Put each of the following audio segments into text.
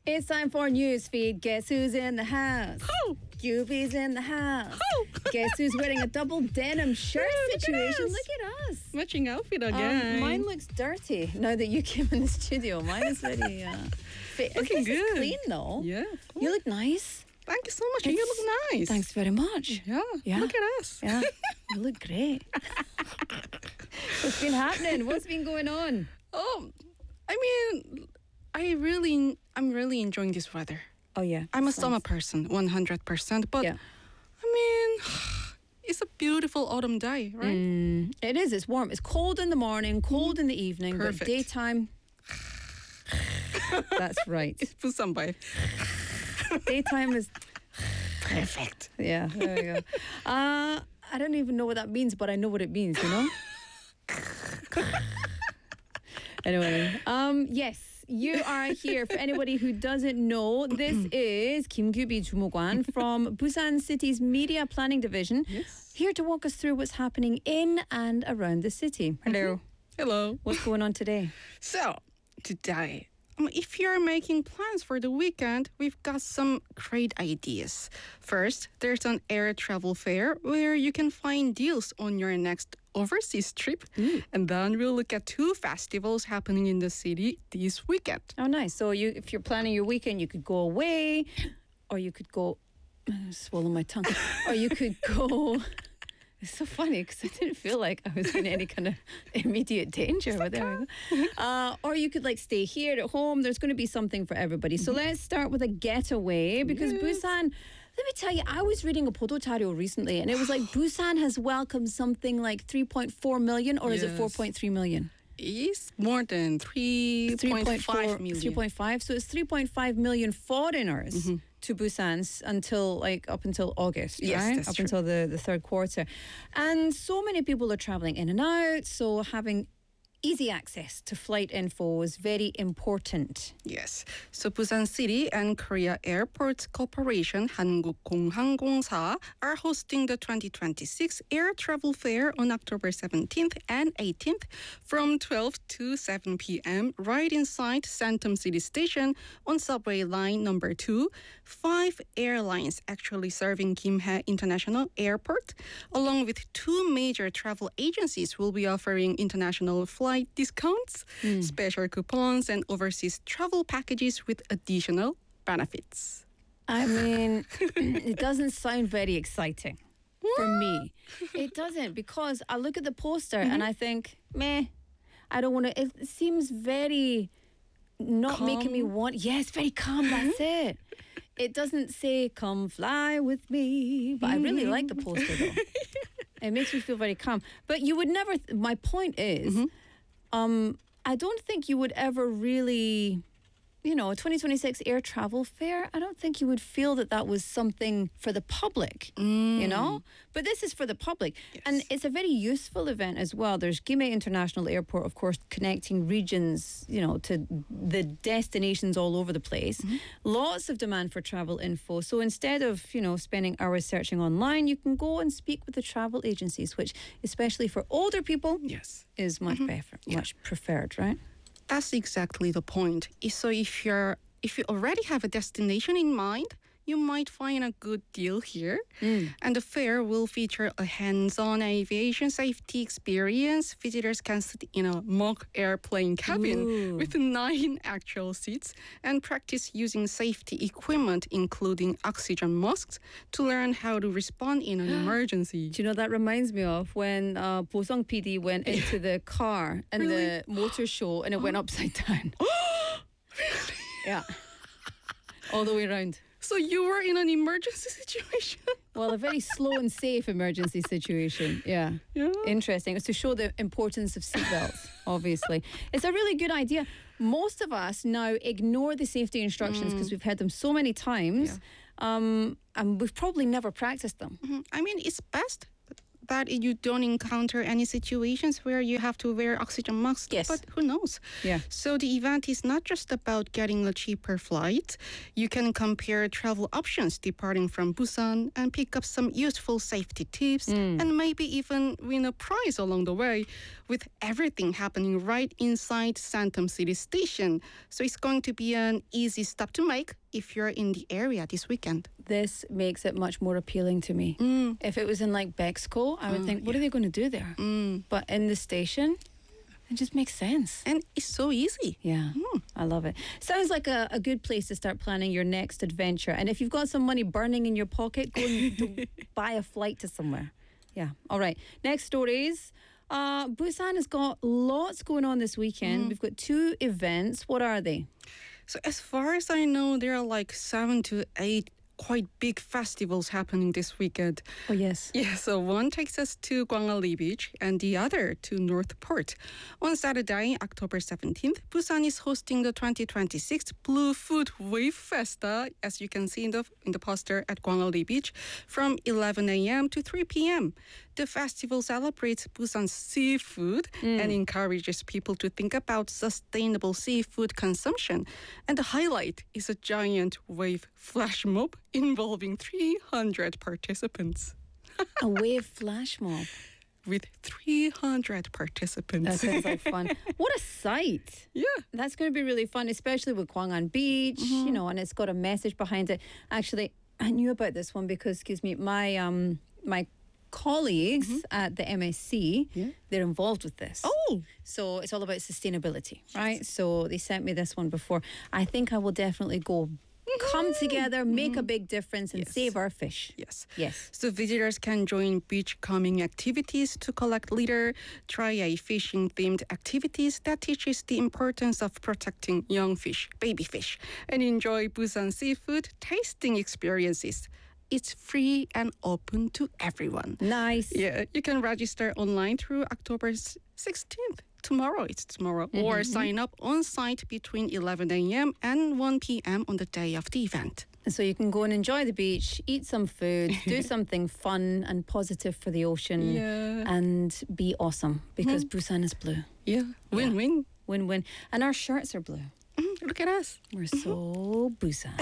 It's time for Newsfeed. Guess who's in the house? Oh. Goofy's in the house. Oh. Guess who's wearing a double denim shirt situation? us. Look at us. Matching outfit again. Mine looks dirty now that you came in the studio. Mine is very Looking this good. is clean though. Yeah. You look nice. Thank you so much. You look nice. Thanks very much. Yeah. Look at us. Yeah. You look great. What's been happening? What's been going on? I mean, I'm really enjoying this weather. Oh yeah. I'm a it's summer nice. person, 100%. But Yeah. I mean, it's a beautiful autumn day, right? It is. It's warm. It's cold in the morning, cold in the evening, Perfect. but daytime. That's right. It's Busan vibe. Daytime is Perfect. yeah. There we go. I don't even know what that means, but I know what it means. You know. Anyway, yes. You are here. For anybody who doesn't know, this is Kim Gyu-bi Jumogwan from Busan City's Media Planning Division. Yes. Here to walk us through what's happening in and around the city. Hello. Hello. What's going on today? So, today, if you're making plans for the weekend, we've got some great ideas. First, there's an air travel fair where you can find deals on your next overseas trip. And then we'll look at two festivals happening in the city this weekend. Oh, nice. So if you're planning your weekend, you could go away, or you could go, swallow my tongue, or you could go. It's so funny because I didn't feel like I was in any kind of immediate danger. But there we go. Or you could stay here at home. There's going to be something for everybody. So let's start with a getaway because Busan. Let me tell you, I was reading a Podo Chario recently, and it was like Busan has welcomed something like 3.4 million, or is it Yes. 4.3 million? It's more than 3.5 million. 3.5. So it's 3.5 million foreigners to Busan up until August, Yes, right? that's Up true. until the third quarter. And so many people are traveling in and out. So having easy access to flight info is very important. Yes. So Busan City and Korea Airports Corporation 한국공항공사 are hosting the 2026 Air Travel Fair on October 17th and 18th from 12 to 7 p.m. right inside Santom City Station on subway line number 2. 5 airlines actually serving Gimhae International Airport, along with 2 major travel agencies will be offering international flight discounts, special coupons, and overseas travel packages with additional benefits. I mean, it doesn't sound very exciting for me. It doesn't, because I look at the poster and I think, meh, I don't want to. It seems very not making me want. Yes, very calm. That's it. It doesn't say "come fly with me," but I really like the poster though. It makes me feel very calm. But you would never. My point is, I don't think you would ever really. A 2026 air travel fair, I don't think you would feel that was something for the public, But this is for the public. Yes. And it's a very useful event as well. There's Gimhae International Airport, of course, connecting regions, to the destinations all over the place. Lots of demand for travel info. So instead of, spending hours searching online, you can go and speak with the travel agencies, which, especially for older people, Yes. is much better, much preferred, right? That's exactly the point. So if you already have a destination in mind, you might find a good deal here. And the fair will feature a hands-on aviation safety experience. Visitors can sit in a mock airplane cabin with 9 actual seats and practice using safety equipment, including oxygen masks, to learn how to respond in an emergency. Do you know, that reminds me of when Bosong PD went into the car and the motor show and it went upside down. Yeah. All the way around. So you were in an emergency situation? Well, a very slow and safe emergency situation. Yeah. Interesting. It's to show the importance of seatbelts, obviously. It's a really good idea. Most of us now ignore the safety instructions because we've heard them so many times, and we've probably never practiced them. I mean, it's best that you don't encounter any situations where you have to wear oxygen masks. Yes. But who knows? Yeah. So the event is not just about getting a cheaper flight. You can compare travel options departing from Busan and pick up some useful safety tips and maybe even win a prize along the way. with everything happening right inside Santom City Station. So it's going to be an easy stop to make if you're in the area this weekend. This makes it much more appealing to me. If it was in like Bexco, I would think, what are they going to do there? But in the station, it just makes sense. And it's so easy. Yeah, I love it. Sounds like a good place to start planning your next adventure. And if you've got some money burning in your pocket, go and buy a flight to somewhere. Yeah, all right. Next stories. Busan has got lots going on this weekend. We've got 2 events. What are they? So as far as I know, there are like 7 to 8 quite big festivals happening this weekend. Oh, yes. Yeah, so one takes us to Gwangalli Beach and the other to North Port. On Saturday, October 17th, Busan is hosting the 2026 Blue Food Wave Festa, as you can see in the poster at Gwangalli Beach, from 11 a.m. to 3 p.m. The festival celebrates Busan's seafood and encourages people to think about sustainable seafood consumption. And the highlight is a giant wave flash mob involving 300 participants. A wave flash mob. With 300 That participants. sounds like fun. What a sight. Yeah. That's going to be really fun, especially with Gwangan Beach, you know, and it's got a message behind it. Actually, I knew about this one because, excuse me, my colleagues at the MSc, they're involved with this. Oh, So it's all about sustainability, right? So they sent me this one before. I think I will definitely go. Come together, make a big difference, and Yes. save our fish. yes. Yes. So visitors can join beach-combing activities to collect litter, try a fishing-themed activities that teaches the importance of protecting young fish, baby fish, and enjoy Busan seafood tasting experiences. It's free and open to everyone. Nice. Yeah, you can register online through October 16th. Tomorrow, it's tomorrow. Or sign up on site between 11 a.m. and 1 p.m. on the day of the event. So you can go and enjoy the beach, eat some food, do something fun and positive for the ocean, Yeah. and be awesome because Busan is blue. Yeah, win-win. Win-win. And our shirts are blue. Look at us. We're so Busan.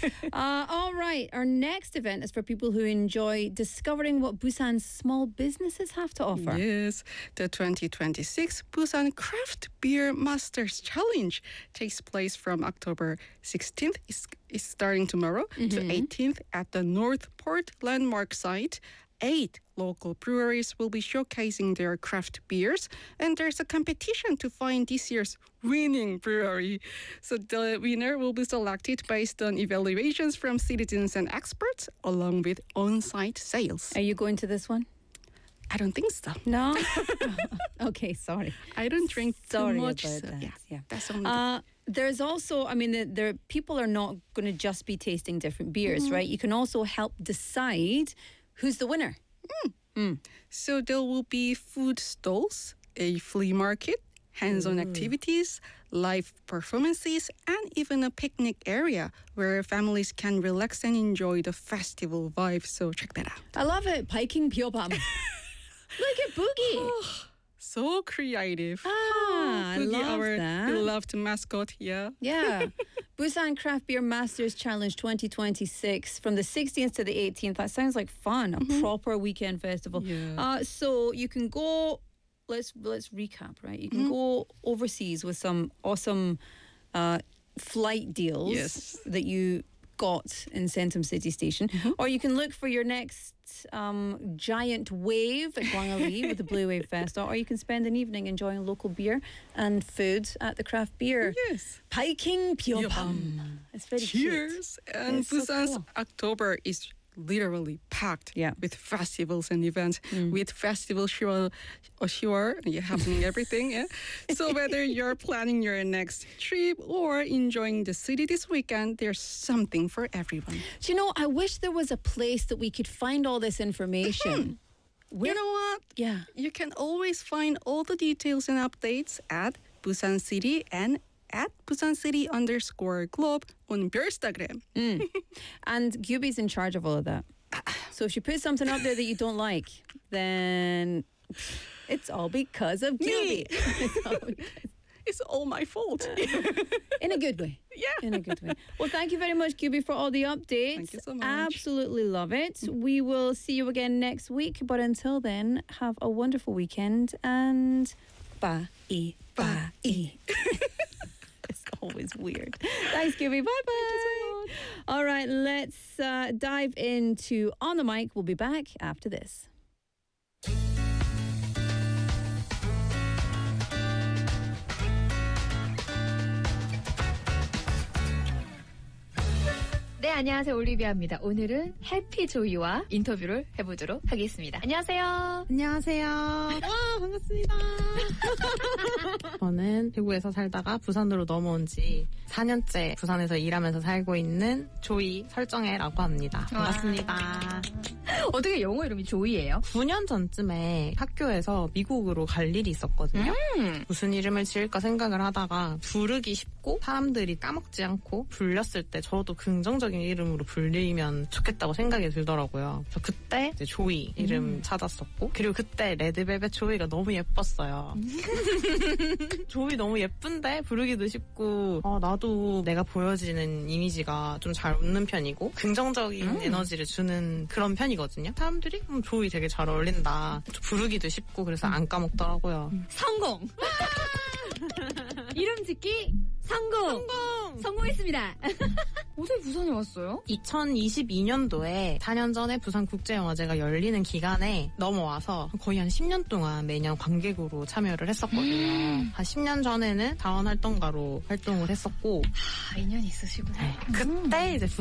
All right. Our next event is for people who enjoy discovering what Busan's small businesses have to offer. Yes, the 2026 Busan Craft Beer Masters Challenge takes place from October 16th, is starting tomorrow, to 18th at the North Port Landmark site. 8 local breweries will be showcasing their craft beers, and there's a competition to find this year's winning brewery. So the winner will be selected based on evaluations from citizens and experts, along with on-site sales. Are you going to this one? I don't think so. No? Okay, sorry. I don't drink Sorry too much. about so that. Yeah. that's only There's also, I mean, there people are not going to just be tasting different beers, right? You can also help decide who's the winner. So there will be food stalls, a flea market, hands-on activities, live performances, and even a picnic area where families can relax and enjoy the festival vibe. So check that out. I love it. Piking Pyobam. Look at Boogie. So creative. I Boogie, love our that. beloved mascot. Yeah. Yeah. Busan Craft Beer Masters Challenge 2026 from the 16th to the 18th. That sounds like fun. A proper weekend festival. Yeah. So you can go, let's recap, right? You can go overseas with some awesome flight deals Yes. that you got in Centum City Station. Or you can look for your next giant wave at Gwangalli with the Blue Wave Festa, or you can spend an evening enjoying local beer and food at the craft beer. Yes. Piking Pyobam. It's very cute. Cheers. And It's so Busan's cool. October is literally packed Yeah. with festivals and events, with festival sure happening everything. Yeah. So whether you're planning your next trip or enjoying the city this weekend, there's something for everyone. Do you know, I wish there was a place that we could find all this information. You know what? Yeah. You can always find all the details and updates at Busan City and at Busan City _globe on Instagram. And Gyubi's in charge of all of that. So if you put something up there that you don't like, then it's all because of Gyubi. It's all my fault. In a good way. In a good way. Well, thank you very much, QB, for all the updates. Thank you so much. Absolutely love it. We will see you again next week. But until then, have a wonderful weekend and bye. Bye. It's always weird. Thanks, QB. Bye-bye. All right, let's dive into On the Mic. We'll be back after this. 네, 안녕하세요. 올리비아입니다. 오늘은 해피조이와 인터뷰를 해보도록 하겠습니다. 안녕하세요. 안녕하세요. 와, 반갑습니다. 저는 대구에서 살다가 부산으로 넘어온 지 4년째 부산에서 일하면서 살고 있는 조이 설정혜라고 합니다. 반갑습니다. 어떻게 영어 이름이 조이예요? 9년 전쯤에 학교에서 미국으로 갈 일이 있었거든요. 무슨 이름을 지을까 생각을 하다가 부르기 쉽고 사람들이 까먹지 않고 불렸을 때 저도 긍정적인 이름으로 불리면 좋겠다고 생각이 들더라고요. 그래서 그때 이제 조이 이름 찾았었고, 그리고 그때 레드벨벳 조이가 너무 예뻤어요. 조이 너무 예쁜데 부르기도 쉽고, 나도 내가 보여지는 이미지가 좀 잘 웃는 편이고 긍정적인 에너지를 주는 그런 편이거든요. 사람들이 조이 되게 잘 어울린다, 부르기도 쉽고, 그래서 안 까먹더라고요. 성공! 이름 짓기 성공! 성공했습니다. 어떻게 부산에 왔어요? 2022년도에 4년 전에 부산국제영화제가 열리는 기간에 넘어와서 거의 한 10년 동안 매년 관객으로 참여를 했었거든요. 한 10년 전에는 다원활동가로 활동을 했었고, 인연이 있으시구나. 네, 그때 이제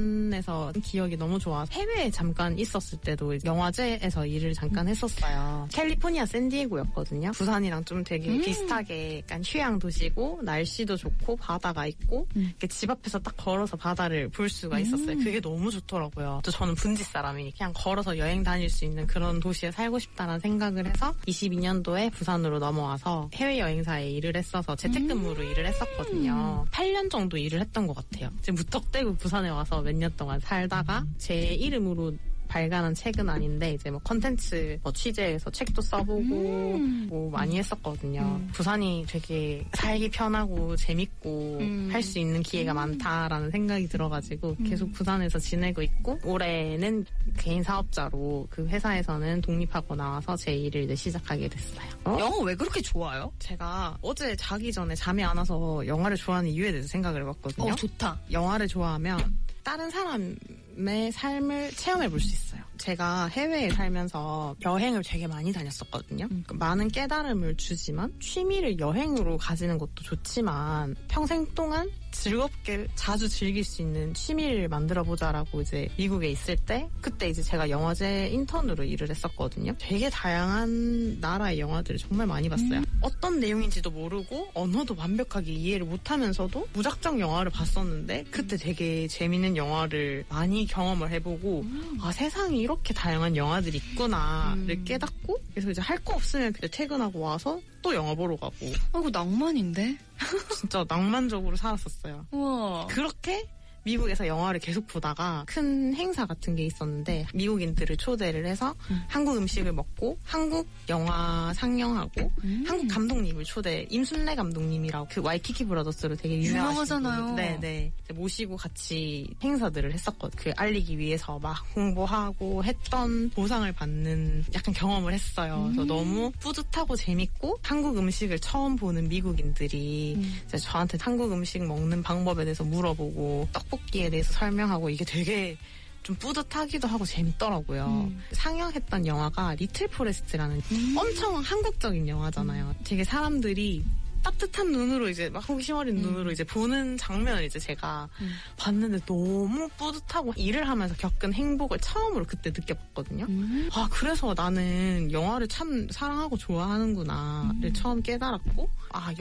부산에서 기억이 너무 좋아서 해외에 잠깐 있었을 때도 이제 영화제에서 일을 잠깐 했었어요. 캘리포니아 샌디에고였거든요. 부산이랑 좀 되게 비슷하게 약간 휴양 도시고 날씨도 좋고 바다가 있고 이렇게 집 앞에서 딱 걸어서 바다를 볼 수가 있었어요. 그게 너무 좋더라고요. 또 저는 분지 사람이 그냥 걸어서 여행 다닐 수 있는 그런 도시에 살고 싶다는 생각을 해서 22년도에 부산으로 넘어와서 해외여행사에 일을 했어서 재택근무로 일을 했었거든요. 8년 정도 일을 했던 것 같아요. 지금 무턱대고 부산에 와서 몇 년 동안 살다가 제 이름으로 발간한 책은 아닌데 이제 뭐 컨텐츠 취재해서 책도 써보고 뭐 많이 했었거든요. 부산이 되게 살기 편하고 재밌고 할 수 있는 기회가 많다라는 생각이 들어가지고 계속 부산에서 지내고 있고, 올해는 개인 사업자로 그 회사에서는 독립하고 나와서 제 일을 이제 시작하게 됐어요. 영어 왜 그렇게 좋아요? 제가 어제 자기 전에 잠이 안 와서 영화를 좋아하는 이유에 대해서 생각을 해봤거든요. 좋다. 영화를 좋아하면 다른 사람의 삶을 체험해 볼 수 있어요. 제가 해외에 살면서 여행을 되게 많이 다녔었거든요. 많은 깨달음을 주지만 취미를 여행으로 가지는 것도 좋지만 평생 동안 즐겁게 자주 즐길 수 있는 취미를 만들어보자라고 이제 미국에 있을 때, 그때 이제 제가 영화제 인턴으로 일을 했었거든요. 되게 다양한 나라의 영화들을 정말 많이 봤어요. 어떤 내용인지도 모르고 언어도 완벽하게 이해를 못하면서도 무작정 영화를 봤었는데, 그때 되게 재밌는 영화를 많이 경험을 해보고 세상에 이렇게 다양한 영화들이 있구나를 깨닫고, 그래서 이제 할 거 없으면 그때 퇴근하고 와서 또 영화 보러 가고. 그거 낭만인데? 진짜 낭만적으로 살았었어요. 우와. 그렇게 미국에서 영화를 계속 보다가 큰 행사 같은 게 있었는데 미국인들을 초대를 해서 한국 음식을 먹고 한국 영화 상영하고 한국 감독님을 임순례 감독님이라고 그 와이키키 브라더스로 되게 유명하잖아요. 네네. 모시고 같이 행사들을 했었거든요. 그 알리기 위해서 막 홍보하고 했던 보상을 받는 약간 경험을 했어요. 그래서 너무 뿌듯하고 재밌고, 한국 음식을 처음 보는 미국인들이 이제 저한테 한국 음식 먹는 방법에 대해서 물어보고 떡볶이에 대해서 설명하고, 이게 되게 좀 뿌듯하기도 하고 재밌더라고요. 상영했던 영화가 리틀 포레스트라는 엄청 한국적인 영화잖아요. 되게 사람들이 따뜻한 눈으로 이제 막 호기심 어린 눈으로 이제 보는 장면을 이제 제가 봤는데 너무 뿌듯하고, 일을 하면서 겪은 행복을 처음으로 그때 느껴봤거든요. 그래서 나는 영화를 참 사랑하고 좋아하는구나를 처음 깨달았고,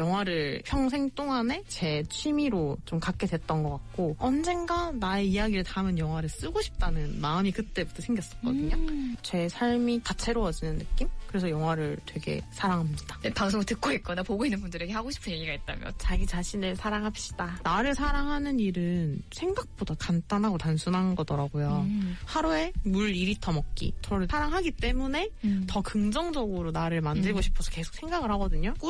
영화를 평생 동안에 제 취미로 좀 갖게 됐던 것 같고, 언젠가 나의 이야기를 담은 영화를 쓰고 싶다는 마음이 그때부터 생겼었거든요. 제 삶이 다채로워지는 느낌? 그래서 영화를 되게 사랑합니다. 네, 방송을 듣고 있거나 보고 있는 분들에게 하고 싶은 얘기가 있다면? 자기 자신을 사랑합시다. 나를 사랑하는 일은 생각보다 간단하고 단순한 거더라고요. 하루에 물 2리터 먹기. 저를 사랑하기 때문에 더 긍정적으로 나를 만들고 싶어서 계속 생각을 하거든요.